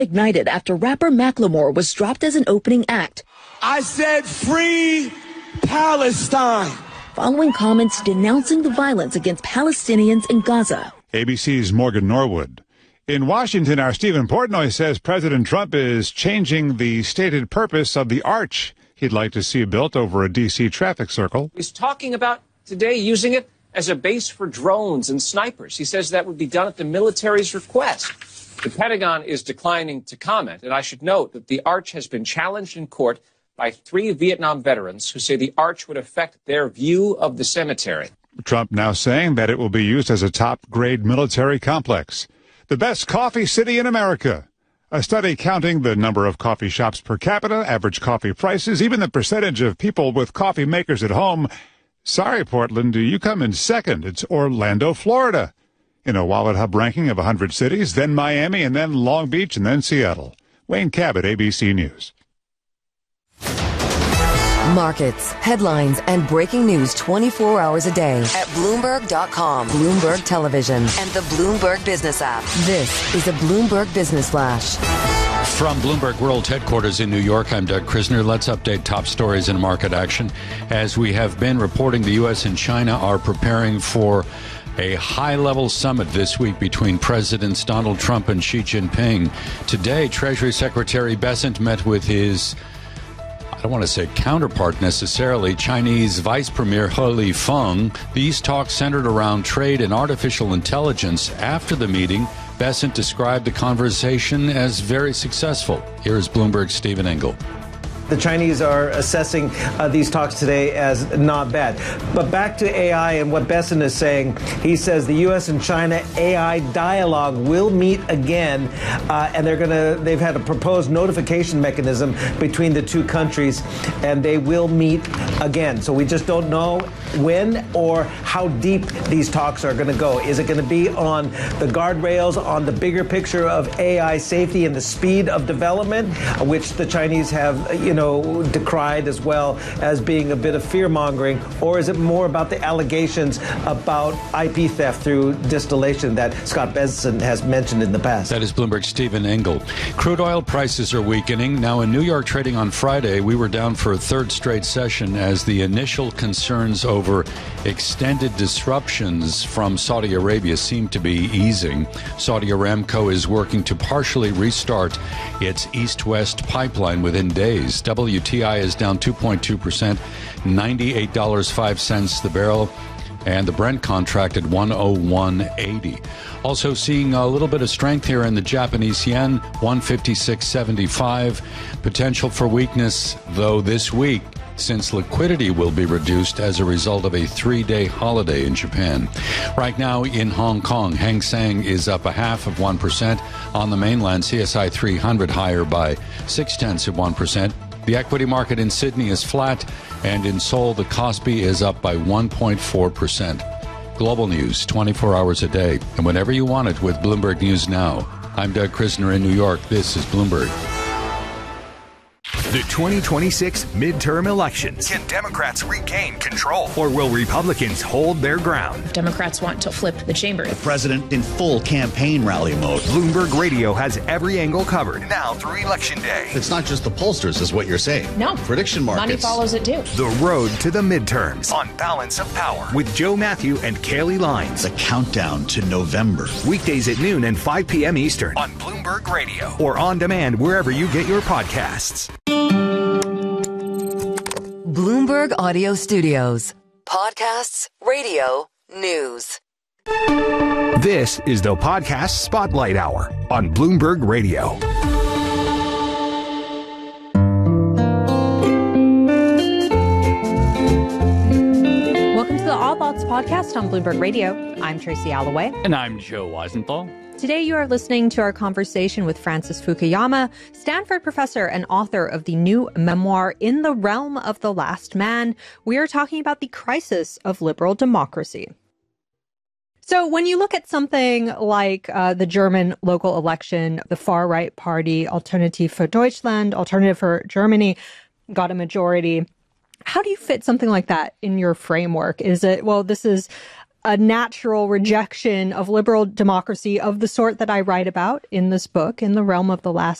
ignited after rapper Macklemore was dropped as an opening act. I said free Palestine. Following comments denouncing the violence against Palestinians in Gaza. ABC's Morgan Norwood. In Washington, our Stephen Portnoy says President Trump is changing the stated purpose of the arch he'd like to see built over a D.C. traffic circle. He's talking about today using it as a base for drones and snipers. He says that would be done at the military's request. The Pentagon is declining to comment, and I should note that the arch has been challenged in court by 3 Vietnam veterans who say the arch would affect their view of the cemetery. Trump now saying that it will be used as a top-grade military complex. The best coffee city in America. A study counting the number of coffee shops per capita, average coffee prices, even the percentage of people with coffee makers at home. Sorry, Portland, you come in second. It's Orlando, Florida. In a Wallet Hub ranking of 100 cities, then Miami, and then Long Beach, and then Seattle. Wayne Cabot, ABC News. Markets, headlines, and breaking news 24 hours a day at Bloomberg.com, Bloomberg Television, and the Bloomberg Business app. This is a Bloomberg Business Flash. From Bloomberg World Headquarters in New York, I'm Doug Krisner. Let's update top stories in market action. As we have been reporting, the U.S. and China are preparing for a high-level summit this week between Presidents Donald Trump and Xi Jinping. Today, Treasury Secretary Bessent met with his, I don't want to say counterpart necessarily, Chinese Vice Premier He Lifeng. These talks centered around trade and artificial intelligence. After the meeting, Bessent described the conversation as very successful. Here is Bloomberg's Stephen Engel. The Chinese are assessing these talks today as not bad. But back to AI and what Bessent is saying. He says the U.S. and China AI dialogue will meet again, and they've had a proposed notification mechanism between the two countries, and they will meet again. So we just don't know when or how deep these talks are going to go. Is it going to be on the guardrails, on the bigger picture of AI safety and the speed of development, which the Chinese have, decried as well as being a bit of fear-mongering, or is it more about the allegations about IP theft through distillation that Scott Bessent has mentioned in the past? That is Bloomberg's Stephen Engel. Crude oil prices are weakening. Now, in New York trading on Friday, we were down for a third straight session as the initial concerns over extended disruptions from Saudi Arabia seem to be easing. Saudi Aramco is working to partially restart its east-west pipeline within days. WTI is down 2.2%, $98.05 the barrel, and the Brent contract at 101.80. Also seeing a little bit of strength here in the Japanese yen, 156.75. Potential for weakness, though, this week, since liquidity will be reduced as a result of a 3-day holiday in Japan. Right now in Hong Kong, Hang Seng is up 0.5%. On the mainland, CSI 300 higher by 0.6%. The equity market in Sydney is flat, and in Seoul, the Kospi is up by 1.4%. Global news 24 hours a day, and whenever you want it with Bloomberg News Now. I'm Doug Krisner in New York. This is Bloomberg. The 2026 midterm elections. Can Democrats regain control, or will Republicans hold their ground? Democrats want to flip the chamber. The president in full campaign rally mode. Bloomberg Radio has every angle covered now through Election Day. It's not just the pollsters, is what you're saying. No. Prediction markets. Money follows it too. The road to the midterms on Balance of Power with Joe Matthew and Kaylee Lines. The countdown to November. Weekdays at noon and 5 p.m. Eastern on Bloomberg Radio or on demand wherever you get your podcasts. Bloomberg Audio Studios. Podcasts, radio, news. This is the Podcast Spotlight Hour on Bloomberg Radio. Welcome to the All Thoughts Podcast on Bloomberg Radio. I'm Tracy Alloway. And I'm Joe Weisenthal. Today you are listening to our conversation with Francis Fukuyama, Stanford professor and author of the new memoir, In the Realm of the Last Man. We are talking about the crisis of liberal democracy. So when you look at something like the German local election, the far-right party Alternative für Deutschland, Alternative for Germany, got a majority. How do you fit something like that in your framework? Is it, well, this is a natural rejection of liberal democracy of the sort that I write about in this book, In the Realm of the Last